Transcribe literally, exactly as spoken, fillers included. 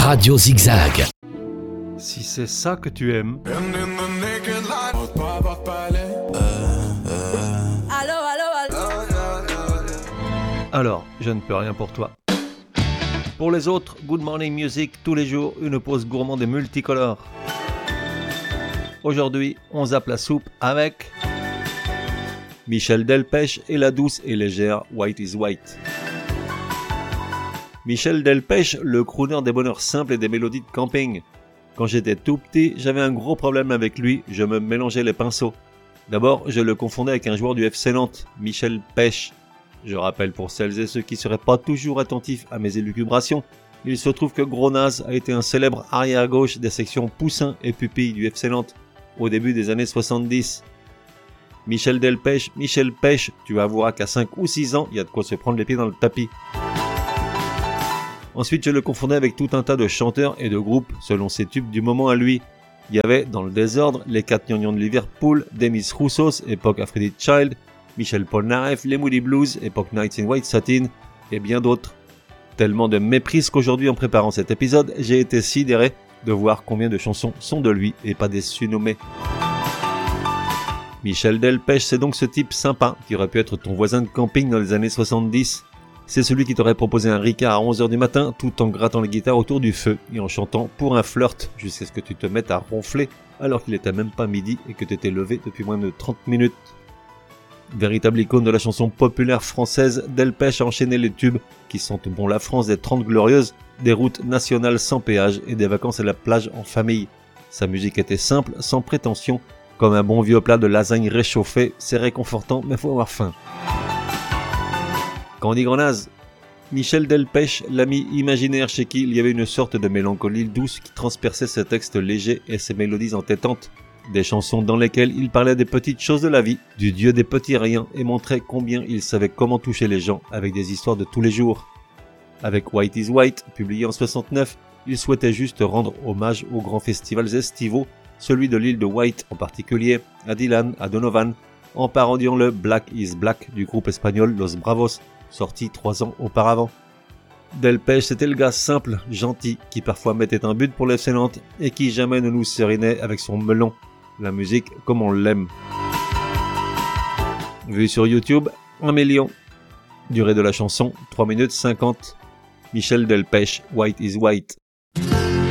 Radio Zigzag. Si c'est ça que tu aimes, Allô, allô, allô. alors je ne peux rien pour toi. Pour les autres, Good Morning Music, tous les jours, une pause gourmande et multicolore. Aujourd'hui, on zappe la soupe avec Michel Delpech et la douce et légère White is White. Michel Delpech, le crooner des bonheurs simples et des mélodies de camping. Quand j'étais tout petit, j'avais un gros problème avec lui, je me mélangeais les pinceaux. D'abord, je le confondais avec un joueur du F C Nantes, Michel Pech. Je rappelle pour celles et ceux qui ne seraient pas toujours attentifs à mes élucubrations, il se trouve que Gros Naz a été un célèbre arrière-gauche des sections Poussin et Pupille du F C Nantes, au début des années soixante-dix. Michel Delpech, Michel Pech, tu avoueras qu'à cinq ou six ans, il y a de quoi se prendre les pieds dans le tapis. Ensuite, je le confondais avec tout un tas de chanteurs et de groupes selon ses tubes du moment à lui. Il y avait, dans le désordre, les quatre Gnagnons de Liverpool, Demis Roussos, époque Aphrodite Child, Michel Polnareff, les Moody Blues, époque Nights in White Satin, et bien d'autres. Tellement de méprise qu'aujourd'hui, en préparant cet épisode, j'ai été sidéré de voir combien de chansons sont de lui et pas des surnommés. Michel Delpech, c'est donc ce type sympa qui aurait pu être ton voisin de camping dans les années soixante-dix. C'est celui qui t'aurait proposé un Ricard à onze heures du matin tout en grattant les guitares autour du feu et en chantant pour un flirt jusqu'à ce que tu te mettes à ronfler alors qu'il était même pas midi et que tu étais levé depuis moins de trente minutes. Véritable icône de la chanson populaire française, Delpech a enchaîné les tubes qui sentent bon la France des trente glorieuses, des routes nationales sans péage et des vacances à la plage en famille. Sa musique était simple, sans prétention, comme un bon vieux plat de lasagne réchauffée, c'est réconfortant mais faut avoir faim. Quand on dit Gros Naz, Michel Delpech, l'ami imaginaire chez qui il y avait une sorte de mélancolie douce qui transperçait ses textes légers et ses mélodies entêtantes. Des chansons dans lesquelles il parlait des petites choses de la vie, du dieu des petits riens et montrait combien il savait comment toucher les gens avec des histoires de tous les jours. Avec White is White, publié en soixante-neuf, il souhaitait juste rendre hommage aux grands festivals estivaux, celui de l'île de White en particulier, à Dylan, à Donovan, en parodiant le Black is Black du groupe espagnol Los Bravos, sorti trois ans auparavant. Delpech, c'était le gars simple, gentil, qui parfois mettait un but pour l'F C Nantes et qui jamais ne nous sérinait avec son melon. La musique comme on l'aime. Vu sur YouTube, un million. Durée de la chanson, trois minutes cinquante. Michel Delpech, White is White.